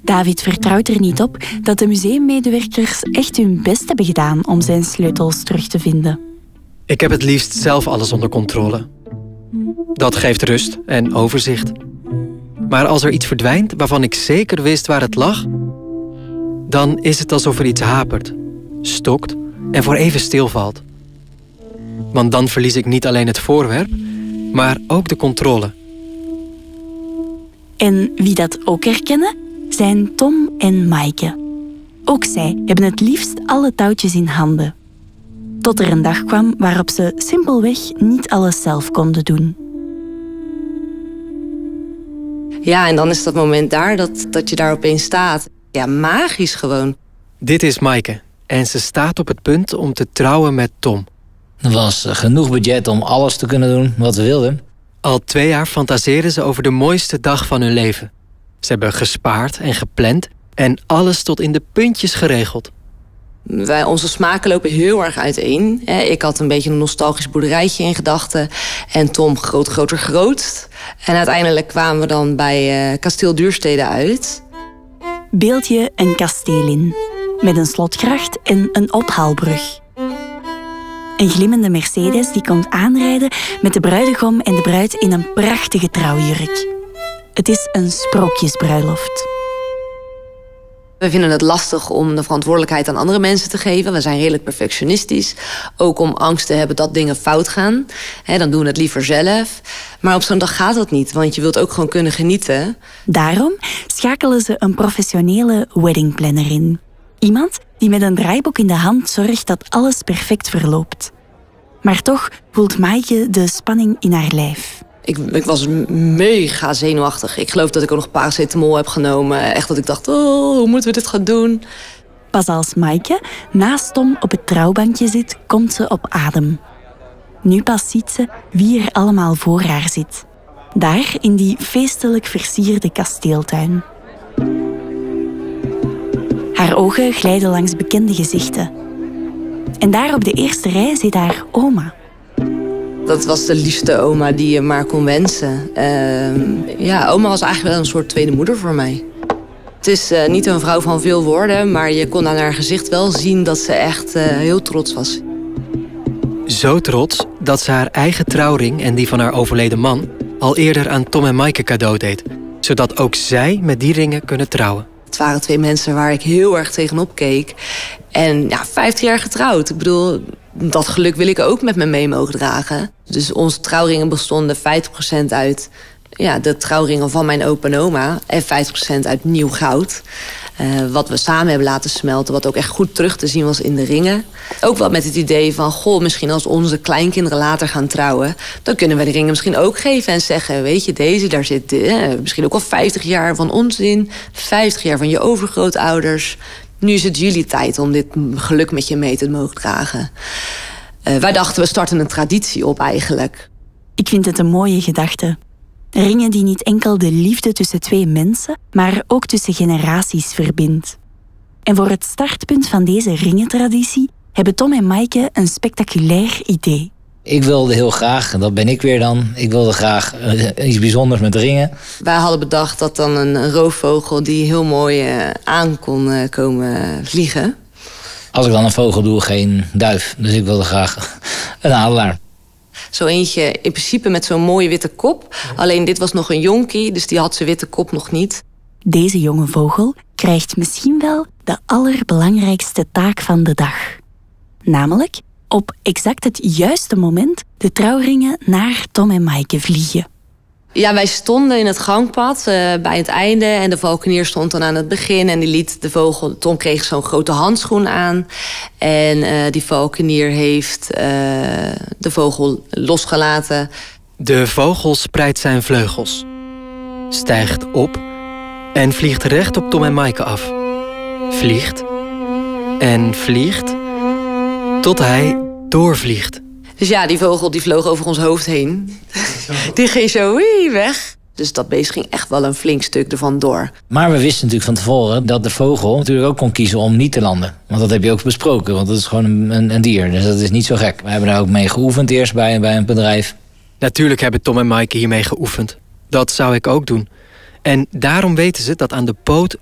David vertrouwt er niet op dat de museummedewerkers echt hun best hebben gedaan om zijn sleutels terug te vinden. Ik heb het liefst zelf alles onder controle. Dat geeft rust en overzicht. Maar als er iets verdwijnt waarvan ik zeker wist waar het lag, dan is het alsof er iets hapert, stokt en voor even stilvalt. Want dan verlies ik niet alleen het voorwerp, maar ook de controle. En wie dat ook herkennen, zijn Tom en Maaike. Ook zij hebben het liefst alle touwtjes in handen. Tot er een dag kwam waarop ze simpelweg niet alles zelf konden doen. Ja, en dan is dat moment daar dat je daar opeens staat. Ja, magisch gewoon. Dit is Maaike en ze staat op het punt om te trouwen met Tom. Er was genoeg budget om alles te kunnen doen wat we wilden. Al 2 jaar fantaseren ze over de mooiste dag van hun leven. Ze hebben gespaard en gepland en alles tot in de puntjes geregeld. Onze smaken lopen heel erg uiteen. Ik had een beetje een nostalgisch boerderijtje in gedachten. En Tom groot, groter, groot. En uiteindelijk kwamen we dan bij Kasteel Duurstede uit. Beeld je een kasteel in, met een slotgracht en een ophaalbrug. Een glimmende Mercedes die komt aanrijden met de bruidegom en de bruid in een prachtige trouwjurk. Het is een sprookjesbruiloft. We vinden het lastig om de verantwoordelijkheid aan andere mensen te geven. We zijn redelijk perfectionistisch. Ook om angst te hebben dat dingen fout gaan. Dan doen we het liever zelf. Maar op zo'n dag gaat dat niet, want je wilt ook gewoon kunnen genieten. Daarom schakelen ze een professionele weddingplanner in. Iemand die met een draaiboek in de hand zorgt dat alles perfect verloopt. Maar toch voelt Maaike de spanning in haar lijf. Ik was mega zenuwachtig. Ik geloof dat ik ook nog paracetamol heb genomen. Echt dat ik dacht, hoe moeten we dit gaan doen? Pas als Maaike naast Tom op het trouwbankje zit, komt ze op adem. Nu pas ziet ze wie er allemaal voor haar zit. Daar in die feestelijk versierde kasteeltuin. Haar ogen glijden langs bekende gezichten. En daar op de eerste rij zit haar oma. Dat was de liefste oma die je maar kon wensen. Oma was eigenlijk wel een soort tweede moeder voor mij. Het is niet een vrouw van veel woorden, maar je kon aan haar gezicht wel zien dat ze echt heel trots was. Zo trots dat ze haar eigen trouwring en die van haar overleden man al eerder aan Tom en Maaike cadeau deed. Zodat ook zij met die ringen kunnen trouwen. Het waren 2 mensen waar ik heel erg tegenop keek. En 50 jaar getrouwd. Ik bedoel, dat geluk wil ik ook met me mee mogen dragen. Dus onze trouwringen bestonden 50% uit de trouwringen van mijn opa en oma. En 50% uit nieuw goud. Wat we samen hebben laten smelten. Wat ook echt goed terug te zien was in de ringen. Ook wel met het idee van, misschien als onze kleinkinderen later gaan trouwen, dan kunnen we de ringen misschien ook geven en zeggen, weet je, deze, daar zit misschien ook al 50 jaar van ons in. 50 jaar van je overgrootouders. Nu is het jullie tijd om dit geluk met je mee te mogen dragen. Wij dachten, we starten een traditie op eigenlijk. Ik vind het een mooie gedachte. Ringen die niet enkel de liefde tussen 2 mensen, maar ook tussen generaties verbindt. En voor het startpunt van deze ringentraditie hebben Tom en Maaike een spectaculair idee. Ik wilde heel graag, en dat ben ik weer dan, ik wilde graag iets bijzonders met ringen. Wij hadden bedacht dat dan een roofvogel die heel mooi aan kon komen vliegen. Als ik dan een vogel doe, geen duif. Dus ik wilde graag een adelaar. Zo eentje in principe met zo'n mooie witte kop. Alleen dit was nog een jonkie, dus die had zijn witte kop nog niet. Deze jonge vogel krijgt misschien wel de allerbelangrijkste taak van de dag. Namelijk op exact het juiste moment de trouwringen naar Tom en Maaike vliegen. Ja, wij stonden in het gangpad bij het einde en de valkenier stond dan aan het begin en die liet de vogel. Tom kreeg zo'n grote handschoen aan en die valkenier heeft de vogel losgelaten. De vogel spreidt zijn vleugels, stijgt op en vliegt recht op Tom en Maaike af. Vliegt en vliegt tot hij doorvliegt. Dus die vogel die vloog over ons hoofd heen. Die ging zo weg. Dus dat beest ging echt wel een flink stuk ervan door. Maar we wisten natuurlijk van tevoren dat de vogel natuurlijk ook kon kiezen om niet te landen. Want dat heb je ook besproken, want dat is gewoon een dier. Dus dat is niet zo gek. We hebben daar ook mee geoefend eerst bij een bedrijf. Natuurlijk hebben Tom en Maaike hiermee geoefend. Dat zou ik ook doen. En daarom weten ze dat aan de poot